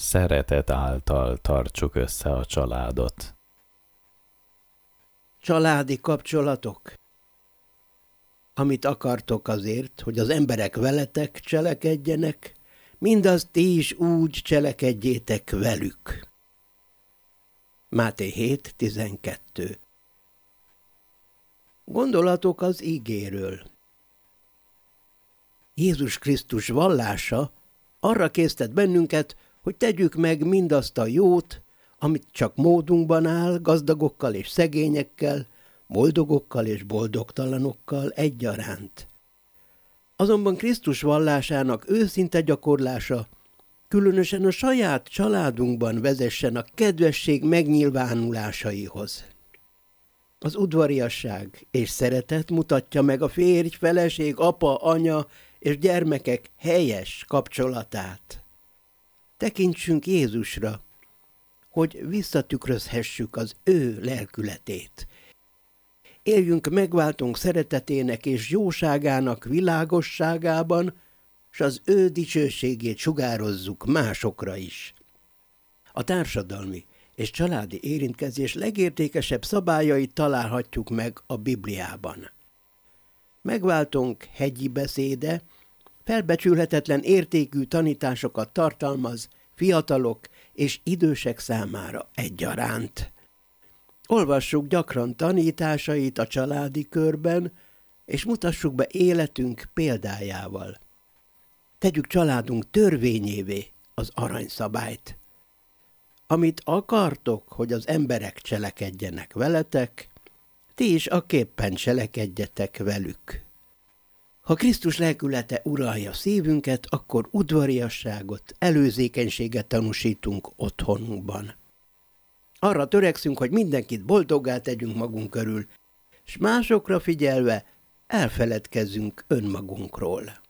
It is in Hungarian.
szeretet által tartsuk össze a családot. Családi kapcsolatok. Amit akartok azért, hogy az emberek veletek cselekedjenek, mindazt ti is úgy cselekedjétek velük. Máté 7:12. Gondolatok az ígéről. Jézus Krisztus vallása arra késztet bennünket, hogy tegyük meg mindazt a jót, amit csak módunkban áll, gazdagokkal és szegényekkel, boldogokkal és boldogtalanokkal egyaránt. Azonban Krisztus vallásának őszinte gyakorlása különösen a saját családunkban vezessen a kedvesség megnyilvánulásaihoz. Az udvariasság és szeretet mutatja meg a férj, feleség, apa, anya és gyermekek helyes kapcsolatát. Tekintsünk Jézusra, hogy visszatükrözhessük az ő lelkületét. Éljünk megváltunk szeretetének és jóságának világosságában, s az ő dicsőségét sugározzuk másokra is. A társadalmi és családi érintkezés legértékesebb szabályait találhatjuk meg a Bibliában. Megváltunk hegyi beszéde felbecsülhetetlen értékű tanításokat tartalmaz fiatalok és idősek számára egyaránt. Olvassuk gyakran tanításait a családi körben, és mutassuk be életünk példájával. Tegyük családunk törvényévé az aranyszabályt. Amit akartok, hogy az emberek cselekedjenek veletek, ti is akképpen cselekedjetek velük. Ha Krisztus lelkülete uralja szívünket, akkor udvariasságot, előzékenységet tanúsítunk otthonunkban. Arra törekszünk, hogy mindenkit boldoggá tegyünk magunk körül, s másokra figyelve elfeledkezzünk önmagunkról.